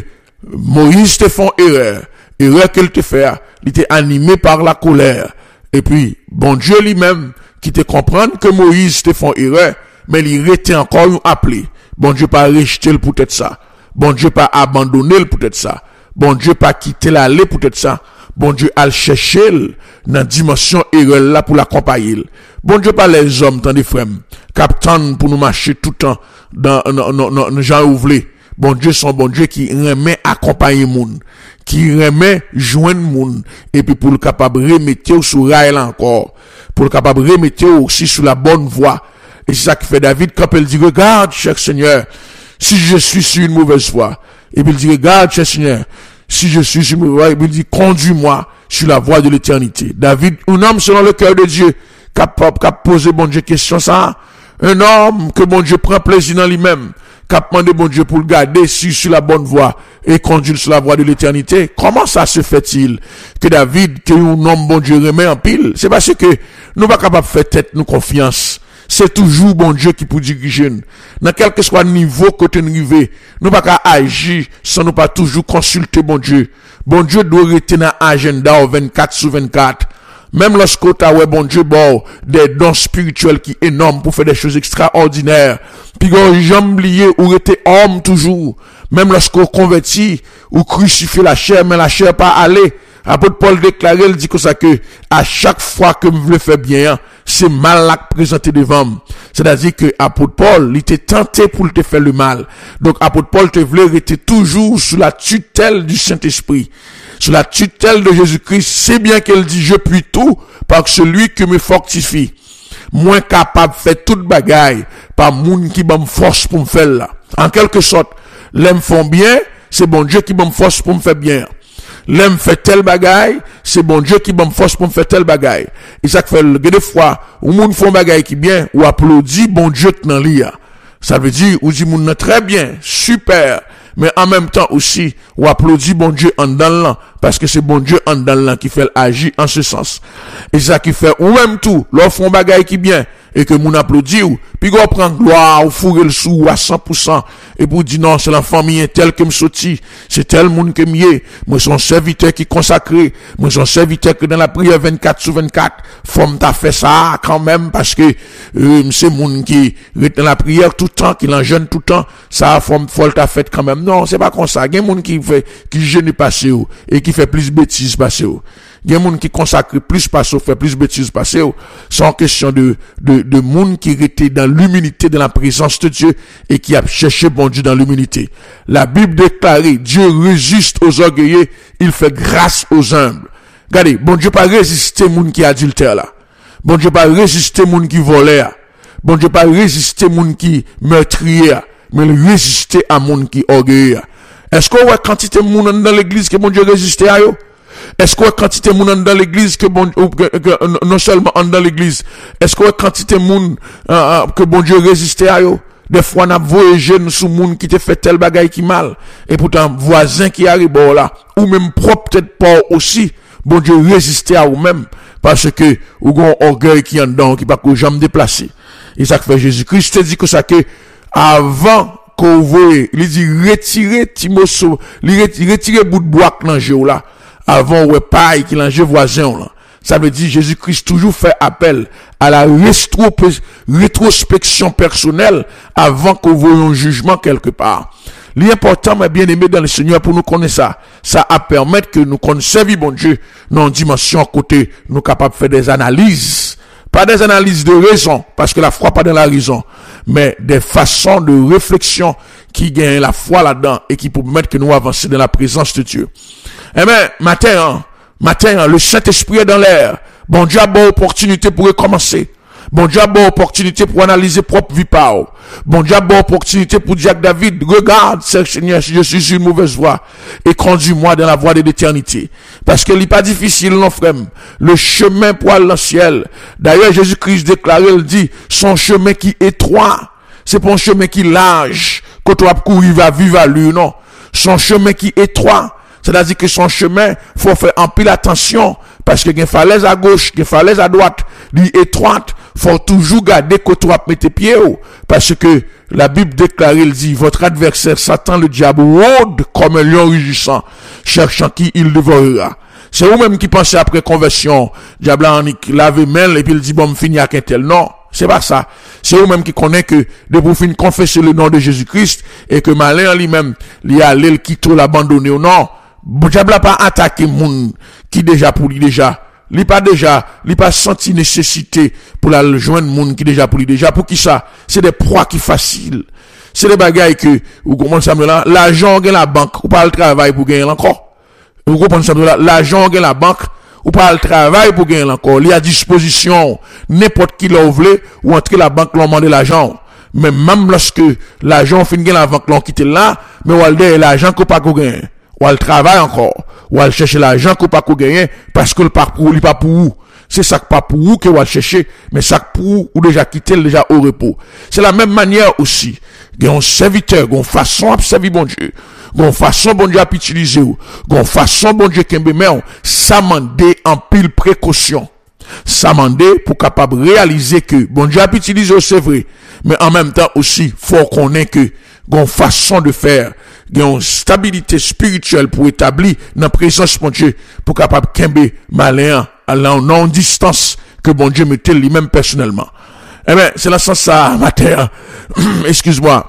Moïse te fait erreur, erreur qu'il te fait, il était animé par la colère. Et puis, bon Dieu lui-même, qui te comprendre que Moïse te fait erreur, mais il était encore appelé. Bon Dieu pas rejeté le peut-être ça. Bon Dieu pas abandonné le peut-être ça. Bon Dieu pas quitté l'aller peut-être ça. Bon Dieu a le cherché dans la dimension erreur là pour l'accompagner. Bon Dieu pas les hommes, tant des frères, captain pour nous marcher tout le temps dans, dans, dans, dans, dans Jean ouvré. Bon Dieu, son bon Dieu qui remet accompagner moun, qui remet joindre moun, et puis pour le capable remettre sur rail encore, pour le capable remettre aussi sur la bonne voie. Et c'est ça qui fait David quand il dit, regarde, cher Seigneur, si je suis sur une mauvaise voie. Et puis il dit, regarde, cher Seigneur, si je suis sur une mauvaise voie, et puis il dit, conduis-moi sur la voie de l'éternité. David, un homme selon le cœur de Dieu, capable, capable poser bon Dieu question ça, un homme que bon Dieu prend plaisir dans lui-même, cap demandé bon Dieu pour le garder sur, sur la bonne voie et conduire sur la voie de l'éternité. Comment ça se fait-il que David, que un homme bon Dieu remet en pile? C'est parce que nous pas capable de faire tête nous confiance. C'est toujours bon Dieu qui peut diriger nous. Dans quel que soit le niveau côté nous arriver, nous pas qu'à agir sans nous pas toujours consulter bon Dieu. Bon Dieu doit rester dans l'agenda vingt-quatre sur vingt-quatre. Même lorsqu'on t'a ouais bon Dieu bon des dons spirituels qui énormes pour faire des choses extraordinaires. Puis quand jamais oublié ou était homme toujours. Même lorsqu'on convertit ou crucifie la chair, mais la chair pas aller. Apôtre Paul déclarait, il dit que ça que à chaque fois que je veux faire bien, c'est mal à présenter devant moi. C'est-à-dire que apôtre Paul, il était tenté pour te faire le mal. Donc apôtre Paul te voulait rester toujours sous la tutelle du Saint-Esprit. Sous la tutelle de Jésus-Christ, c'est bien qu'elle dit, je puis tout par celui qui me fortifie. Moins capable de faire toute bagaille par moun qui me force pour me faire là. En quelque sorte, l'aime font bien, c'est bon Dieu qui me force pour me faire bien. L'aime fait tel bagaille, c'est bon Dieu qui me force pour me faire tel bagaille. Et ça fait des fois, ou moun font bagaille qui bien, ou applaudit bon Dieu dans l'ia. Ça veut dire, ou dit moun très bien, super. Mais en même temps aussi, ou applaudit bon Dieu en dans l'an, parce que c'est bon Dieu en dans l'an qui fait agir en ce sens. Et ça qui fait, ou même tout, leur font bagaille qui bien, et que moun applaudit ou, puis qu'on prend gloire, ou fourrer le sou à cent pour cent, et pour dire non, c'est la famille tel que me sorti, c'est tel moun que m'y moi son serviteur qui consacré, moi son serviteur que dans la prière vingt-quatre sur vingt-quatre, faut m'ta fait ça quand même, parce que, euh, c'est moun qui reste dans la prière tout le temps, qui l'enjeune tout le temps, ça faut faut t'a fait quand même. Non, c'est pas comme ça. Il y a des gens qui fait, qui gêne passer et qui fait plus bêtises passer. Il y a des gens qui consacrent plus passer, fait plus bêtises passer. C'est une question de, de, de monde qui était dans l'humilité, dans la présence de Dieu et qui a cherché bon Dieu dans l'humilité. La Bible déclare, Dieu résiste aux orgueilleux, il fait grâce aux humbles. Regardez, bon Dieu pas résister monde qui adultère là. Bon Dieu pas résister monde qui volait. Bon Dieu pas résister monde qui meurtrier. Mais le résister à moun qui orgueilleux. Est-ce qu'on voit quantité moun dans l'église que bon Dieu résistait à eux? Est-ce qu'on voit quantité moun dans l'église que bon que, que, que, non seulement dans l'église, est-ce qu'on voit quantité moun euh, que bon Dieu résistait à eux? Des fois on a voyagé sous moun qui te fait tel bagaille qui mal et pourtant voisin qui arrive bon là ou même propre peut-être pas aussi bon Dieu résister à vous-même, parce que, ou gon orgueil qui en dedans, qui pas que jamais déplacé. Et ça que fait Jésus-Christ, dit que ça que, avant qu'on voit, il dit, retirez Timothée, retirez bout de bois que l'ange là, avant ouais paille qui l'ange voisin là. Ça veut dire Jésus-Christ toujours fait appel à la rétro- rétrospection personnelle avant qu'on voit un jugement quelque part. L'important, mes bien-aimés dans le Seigneur, pour nous connaître ça, ça a permettre que nous connaissions bon Dieu dans une dimension côté, nous capables de faire des analyses. Pas des analyses de raison, parce que la foi pas dans la raison, mais des façons de réflexion qui gagnent la foi là-dedans et qui permettent que nous avancions dans la présence de Dieu. Eh bien, matin, hein, matin, le Saint-Esprit est dans l'air. Bon Dieu a bonne opportunité pour recommencer. Bon Dieu a bonne opportunité pour analyser propre vie par. Bon Dieu a bonne opportunité pour dire à David, regarde, Seigneur, si je suis sur une mauvaise voie, et conduis-moi dans la voie de l'éternité. Parce que n'est pas difficile, non, frère. Le chemin pour aller dans le ciel. D'ailleurs, Jésus-Christ déclare, il dit, son chemin qui est étroit. C'est pas un chemin qui est large. Quand on va courir, va vivre à lui, non. Son chemin qui est étroit. C'est-à-dire que son chemin, faut faire en pile attention, parce que il y a une falaise à gauche, il y a une falaise à droite, lui étroite, faut toujours garder que tu vas mettre pieds haut, parce que la Bible déclare, il dit, votre adversaire, Satan, le diable, rôde comme un lion rugissant, cherchant qui il dévorera. C'est vous-même qui pensez après conversion, diable en lave main, et puis il dit, bon, me finir avec un tel. Non. C'est pas ça. C'est vous-même qui connaît que de pour finir confesser le nom de Jésus-Christ, et que malin en lui-même, il y a l'el qui tout l'abandonner ou non. Diable n'a pas attaqué moun qui déjà pour lui déjà. Il pas déjà, il pas senti nécessité pour la joindre moun qui déjà pour lui déjà. Pour qui ça? C'est des proies qui faciles. C'est des bagailles que, vous comprenez ça, là, l'argent gagne la banque, ou pas le travail pour gagner encore. Vous comprenez ça, là, l'argent gagne la banque, ou pas le travail pour gagner encore. Il y a disposition, n'importe qui l'a voulu, ou entrer la banque, l'on demande l'argent. Mais même lorsque l'argent finit gagner la banque, l'on quitte là, mais ou al l'argent qu'on pas gagner. Ou elle travaille encore, ou elle cherche l'argent qu'on pas qu'on gagne, parce que le parcours, il pas pour vous. C'est ça que pas pour vous que vous allez chercher, mais ça que pour vous, ou déjà quitté, déjà au repos. C'est la même manière aussi. Il y a un serviteur, il y a une façon à servir bon Dieu. Il y a une façon bon Dieu à utiliser, il y a une façon bon Dieu qui aime, ça mande en pile précaution. Ça mande pour capable réaliser que bon Dieu a utilisé, c'est vrai. Mais en même temps aussi, faut qu'on ait que, il y a une façon de faire. Il y a une stabilité spirituelle pour établir dans la présence de mon Dieu, pour capable kembe malin à la non distance que bon Dieu mettait lui-même personnellement. Eh bien, c'est dans ce sens ça, matin. Excuse-moi.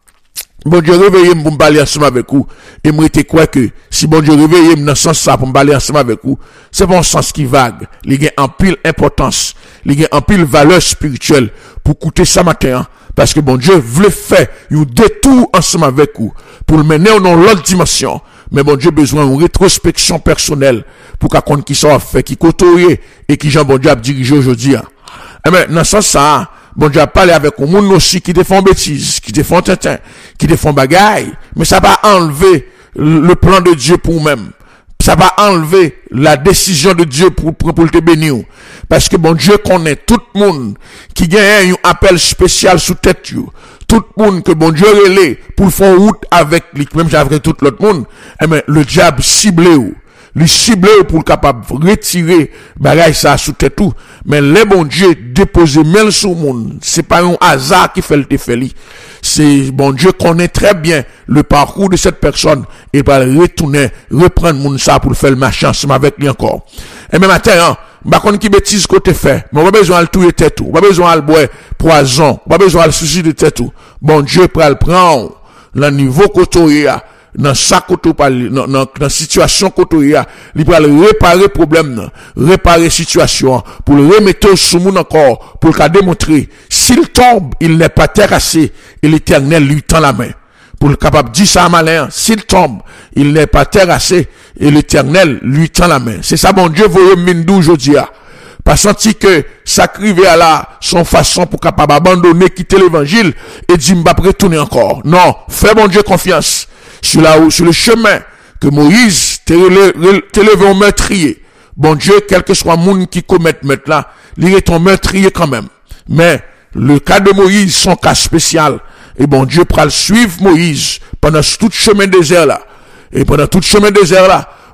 Bon Dieu réveillez pour me parler ensemble avec vous. Et moi, je crois que si bon Dieu réveillez dans ce sens ça pour me parler ensemble avec vous, c'est pas un sens qui vague. Il y a en pile importance. Il y a en pile valeur spirituelle pour écouter ça matin. Parce que bon Dieu voulait faire un détour ensemble avec vous pour le mener dans l'autre dimension. Mais bon Dieu a besoin d'une rétrospection personnelle pour qu'on connaisse qui ça fait, qui côtoie et qui Jean bon Dieu a dirigé aujourd'hui. Et bien, dans ce sens ça, bon Dieu a parlé avec un monde aussi qui te font bêtises, qui te font tintin, qui te font bagaille, mais ça va enlever le plan de Dieu pour nous-mêmes. Ça va enlever la décision de Dieu pour, pour, pour te bénir. Parce que bon Dieu connaît tout le monde qui gagne un appel spécial sous tête. Tout le monde que bon Dieu relève pour faire route avec lui, même avec tout l'autre monde. Eh bien, le diable ciblé ou. Le ciblé pour le capable de retirer bagaille ça sous tête tout. Mais le bon Dieu déposer même sur le monde. C'est pas un hasard qui fait le défait. C'est bon Dieu connaît très bien le parcours de cette personne et va retourner, reprendre mon ça pour faire le machin avec lui encore. Et même matin, hein, bah, qu'on qui bêtise côté fait, mais on a besoin de tout tête tout. On a besoin de boire poison. On a besoin de souci de tête tout. Bon Dieu peut le prendre, le niveau côté, dans sa côté, dans, dans, dans situation côté, il peut réparer problème, réparer situation, pour le remettre sous mon encore, pour le démontrer. S'il tombe, il n'est pas terrassé, et l'Éternel lui tend la main. Pour le capable de dire ça à malin, s'il tombe, il n'est pas terrassé, et l'Éternel lui tend la main. C'est ça, bon Dieu, vous remettez aujourd'hui. Pas senti que ça crivé à la son façon pour capable abandonner, quitter l'évangile, et dire, m'ba retourner encore. Non, fais bon Dieu confiance. Sur la sur le chemin que Moïse t'a levé au meurtrier. Bon Dieu, quel que soit le monde qui commet mettre là, il est ton meurtrier quand même. Mais le cas de Moïse, son cas spécial. Et bon Dieu pourra le suivre Moïse pendant tout chemin désert là. Et pendant tout chemin désert là,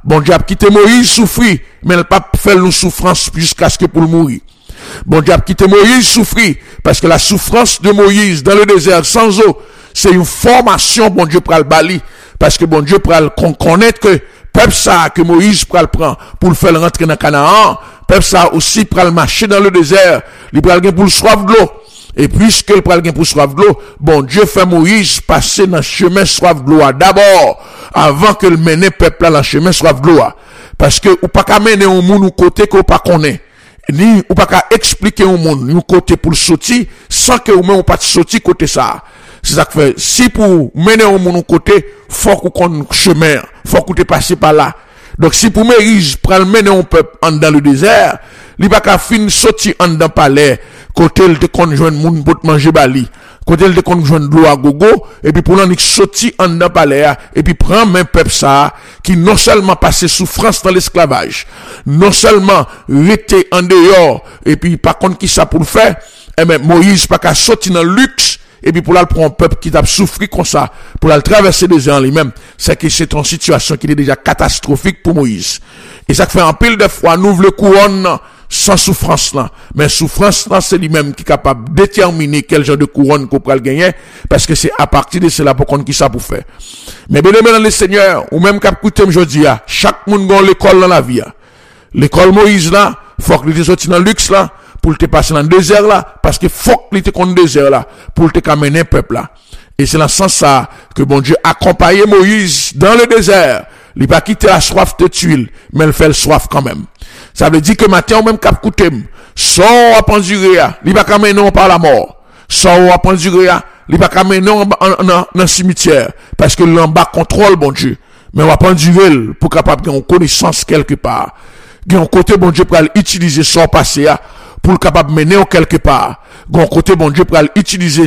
bon Dieu a quitté Moïse souffrir, mais il pas fait une souffrance jusqu'à ce que pour mourir. Bon Dieu a quitté Moïse souffrir, parce que la souffrance de Moïse dans le désert sans eau, c'est une formation, bon Dieu pral bali, parce que bon Dieu pral connaître que peuple ça que Moïse pral prend pour le faire rentrer dans Canaan, peuple ça aussi pral marcher dans le désert, il pral gen pour le soif de l'eau. Et puisque le pral gen pour soif de l'eau, bon Dieu fait Moïse passer dans le chemin soif de l'eau d'abord, avant que le mène peuple là dans le chemin soif de l'eau. Parce que ou pas qu'à mener un monde ou côté qu'on pas connaît. Ni ou pas qu'à expliquer un monde un côté pour le sortir sans que ou même ou pas sortir côté ça. C'est ça que fait si pour mener un monde au côté, faut qu'on connaisse chemin, faut qu'on te passe par là. Donc si pour Moïse pral mener un peuple en dans le désert, li pas qu'à fin sortir en dans palais, côté il te kon joindre moun pour manger bali. Côté il te kon joindre l'eau à gogo et puis pour l'en sortir en dans palais et puis prend même peuple ça qui non seulement passé souffrance dans l'esclavage, non seulement rester en dehors et puis par contre qui ça pour le faire, et même Moïse pas qu'à sortir dans le luxe. Et puis pour là, prendre un peuple qui t'a souffert comme ça, pour là, traverser des ans lui-même, c'est que c'est une situation qui est déjà catastrophique pour Moïse. Et ça fait un pile de fois, nous le couronne sans souffrance là. Mais souffrance là, c'est lui-même qui est capable de déterminer quel genre de couronne qu'on peut gagner, parce que c'est à partir de cela pour qu'on qui ça pour faire. Mais bien aimé dans le Seigneur, ou même qu'à écouter aujourd'hui, chaque monde a l'école dans la vie. L'école Moïse là, faut que tu sorti dans le luxe là, pour te passer dans le désert là, parce que faut que tu te contre le désert là, pour te caminer le peuple là. Et c'est dans ce sens ça que bon Dieu accompagnait Moïse dans le désert. Il pas quitter la soif de tuile, mais il fait le soif quand même. Ça veut dire que matin, ou même cap coûté, sans à pendurer, il pas caminer par la mort. Sans à pendurer, il pas caminer dans le cimetière, parce que l'en bas contrôle bon Dieu. Mais on va pendurer pour capable avoir une connaissance quelque part. Un côté bon Dieu pour utiliser son passé pour le capable mener quelque part. Gon côté bon Dieu pour utiliser